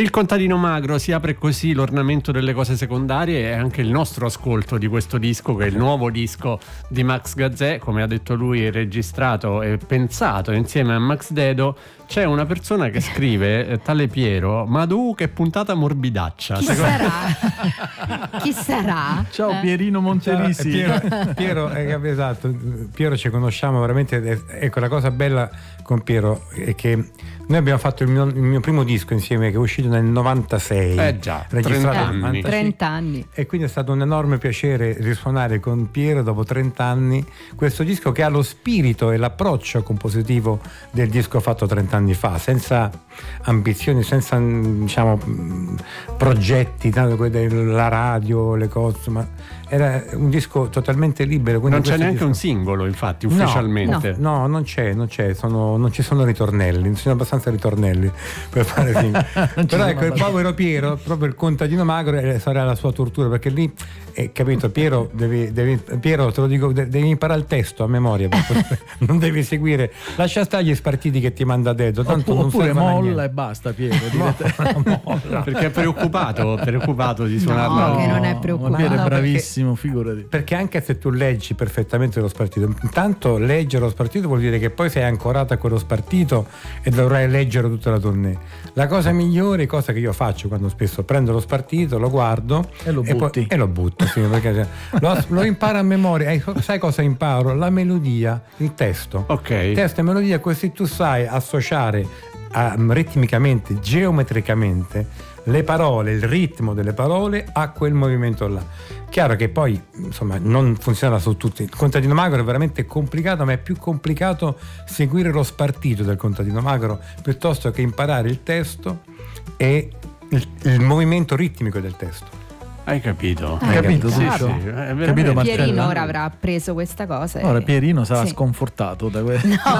Il contadino magro, si apre così l'ornamento delle cose secondarie e anche il nostro ascolto di questo disco, che è il nuovo disco di Max Gazzè, come ha detto lui, è registrato e pensato insieme a Max Dedo. C'è una persona che scrive, tale Piero, ma tu che puntata morbidaccia. Chi sarà? Chi sarà? Ciao Pierino Monterisi. Piero, esatto, Piero ci conosciamo veramente. Ecco, la cosa bella con Piero è che noi abbiamo fatto il mio primo disco insieme, che è uscito nel 96. Già, registrato 30 anni. 30 anni. E quindi è stato un enorme piacere risuonare con Piero dopo 30 anni questo disco, che ha lo spirito e l'approccio compositivo del disco fatto 30 anni fa, senza ambizioni, senza, diciamo, progetti, la radio, le cose, ma era un disco totalmente libero. Non c'è neanche disco... un singolo, infatti, ufficialmente. No, non c'è, non ci sono ritornelli, non ci sono abbastanza ritornelli per fare singoli. Però ecco, il povero Piero, proprio il contadino magro, sarà la sua tortura, perché lì, capito, Piero, Piero, te lo dico, devi imparare il testo a memoria, non devi seguire, lascia stare gli spartiti che ti manda Dedo, tanto oppure non molla e basta, Piero. molla. Perché è preoccupato di suonarla. No, che non è preoccupato. Piero è bravissimo, figurati. Perché anche se tu leggi perfettamente lo spartito, intanto leggere lo spartito vuol dire che poi sei ancorato a quello spartito e dovrai leggere tutta la tournée. La cosa migliore, cosa che io faccio quando spesso prendo lo spartito, lo guardo e lo butti. E lo butto, sì, perché lo imparo a memoria. Sai cosa imparo? La melodia, il testo. Ok. Testo e melodia, così tu sai associare ritmicamente, geometricamente le parole, il ritmo delle parole a quel movimento là. Chiaro che poi, insomma, non funziona su tutti. Il contadino magro è veramente complicato, ma è più complicato seguire lo spartito del contadino magro piuttosto che imparare il testo e il movimento ritmico del testo. Hai capito? Hai capito? Sì, Tutto? sì, Capito, Pierino ora avrà preso questa cosa. Ora Pierino sarà sconfortato da questo. No.